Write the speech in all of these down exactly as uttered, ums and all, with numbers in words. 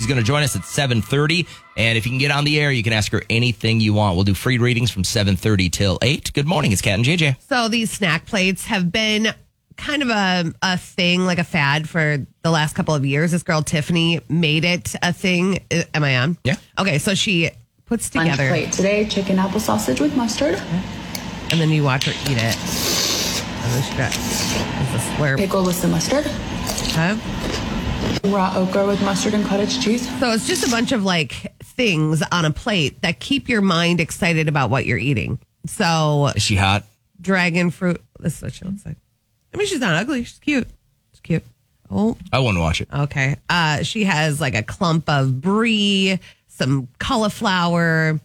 going to join us at seven thirty. And if you can get on the air, you can ask her anything you want. We'll do free readings from seven thirty till eight. Good morning. It's Kat and J J. So these snack plates have been kind of a, a thing, like a fad for the last couple of years. This girl, Tiffany, made it a thing. Uh, Am I on? Yeah. Okay, so she puts together. Lunch plate today, chicken apple sausage with mustard. And then you watch her eat it. And then she got a slurp. Pickle with some mustard. Huh? Raw okra with mustard and cottage cheese. So it's just a bunch of like things on a plate that keep your mind excited about what you're eating. So Is she hot? dragon fruit. This is what she looks like. I mean, she's not ugly. She's cute. She's cute. Oh, I wouldn't watch it. okay. Uh, she has like a clump of brie, some cauliflower,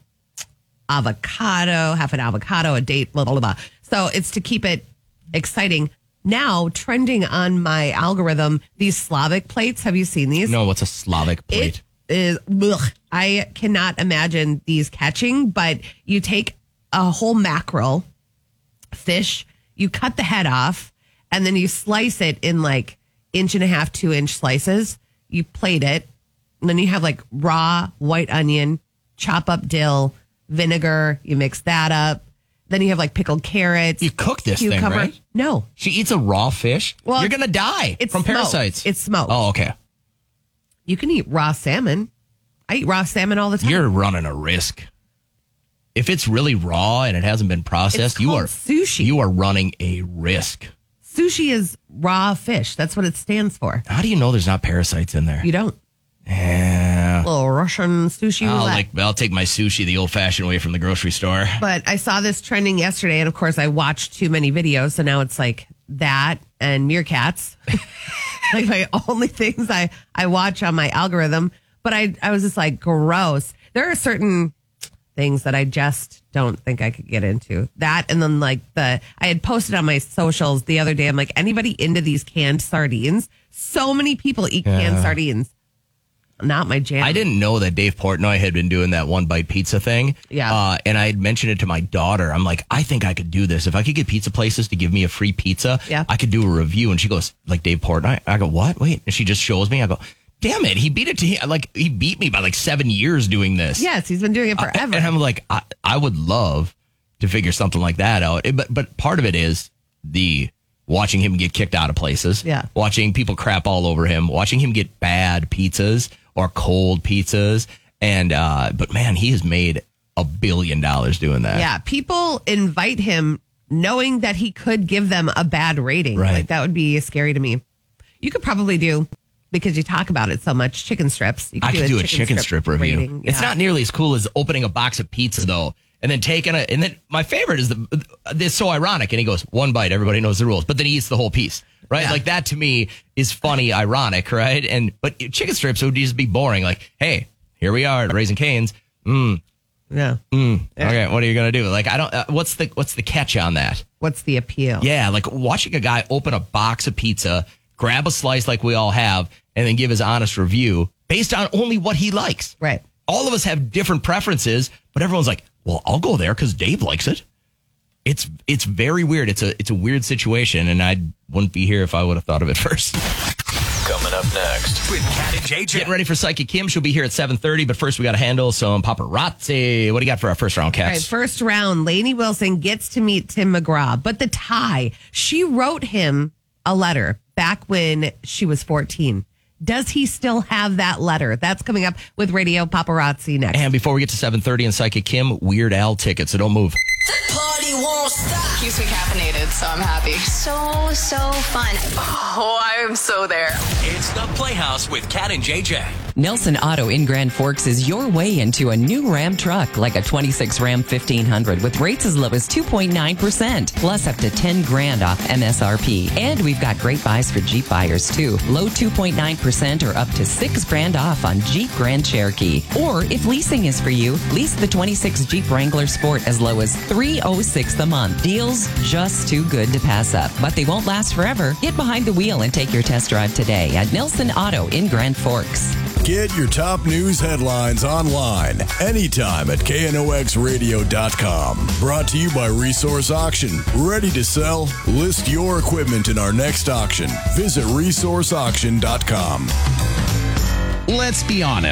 avocado, half an avocado, a date, blah, blah, blah. So it's to keep it exciting. Now, trending on my algorithm, these Slavic plates. Have you seen these? No, what's a Slavic plate? It is, ugh, I cannot imagine these catching, but you take a whole mackerel, fish, you cut the head off, and then you slice it in like inch and a half, two inch slices. You plate it, and then you have like raw white onion, chop up dill, vinegar. You mix that up. Then you have like pickled carrots. You cook this cucumber. thing, right? No. She eats a raw fish? Well, You're going to die it's from smoked. parasites. It's smoked. Oh, okay. You can eat raw salmon. I eat raw salmon all the time. You're running a risk. If it's really raw and it hasn't been processed, It's you called are sushi. You are running a risk. Sushi is raw fish. That's what it stands for. How do you know there's not parasites in there? You don't. Yeah. Little Russian sushi I'll, roulette. like, I'll take my sushi the old-fashioned way from the grocery store. But I saw this trending yesterday, and of course, I watched too many videos, so now it's like that and meerkats. Like my only things I, I watch on my algorithm. But I, I was just like, gross. There are certain things that I just don't think I could get into. That, and then like the, I had posted on my socials the other day, I'm like, anybody into these canned sardines? So many people eat canned Yeah. sardines. Not my jam. I didn't know that Dave Portnoy had been doing that one bite pizza thing. Yeah. Uh, and I had mentioned it to my daughter. I'm like, I think I could do this. If I could get pizza places to give me a free pizza, Yeah. I could do a review. And she goes, like Dave Portnoy? I go, what? Wait. And she just shows me. I go, damn it. He beat it to him. Like, he beat me by like seven years doing this. Yes, he's been doing it forever. Uh, and I'm like, I, I would love to figure something like that out. It- but but part of it is the watching him get kicked out of places. Yeah. Watching people crap all over him. Watching him get bad pizzas or cold pizzas. And uh, but man, he has made a billion dollars doing that. Yeah, people invite him knowing that he could give them a bad rating. Right. Like that would be scary to me. You could probably do, because you talk about it so much, chicken strips. You I could do a chicken strip review. rating. It's Yeah. not nearly as cool as opening a box of pizza though. And then taking it, and then my favorite is the, it's so ironic. And he goes, one bite, everybody knows the rules, but then he eats the whole piece, right? Yeah. Like that to me is funny, ironic, right? And, but chicken strips would just be boring. Like, hey, here we are at Raising Cane's. Mm, Yeah. mm, okay, what are you going to do? Like, I don't, uh, what's the, what's the catch on that? What's the appeal? Yeah. Like watching a guy open a box of pizza, grab a slice like we all have, and then give his honest review based on only what he likes. Right. All of us have different preferences, but everyone's like, well, I'll go there because Dave likes it. It's it's very weird. It's a it's a weird situation, and I wouldn't be here if I would have thought of it first. Coming up next with Kat and J J. Getting ready for Psychic Kim. She'll be here at seven thirty, but first we got to handle some paparazzi. What do you got for our first round, All right, Cats? first round, Lainey Wilson gets to meet Tim McGraw, but the tie, she wrote him a letter back when she was fourteen. Does he still have that letter? That's coming up with Radio Paparazzi next. And before we get to seven thirty and Psychic Kim, Weird Al tickets, so don't move. The party won't stop. Keeps me caffeinated, so I'm happy. So, so fun. Oh, I am so there. It's the Playhouse with Kat and J J. Nelson Auto in Grand Forks is your way into a new Ram truck, like a twenty-six Ram fifteen hundred with rates as low as two point nine percent, plus up to ten grand off M S R P. And we've got great buys for Jeep buyers too. Low two point nine percent or up to six grand off on Jeep Grand Cherokee. Or if leasing is for you, lease the twenty-six Jeep Wrangler Sport as low as three hundred six dollars a month. Deals just too good to pass up, but they won't last forever. Get behind the wheel and take your test drive today at Nelson Auto in Grand Forks. Get your top news headlines online anytime at K N O X radio dot com. Brought to you by Resource Auction. Ready to sell? List your equipment in our next auction. Visit resource auction dot com. Let's be honest.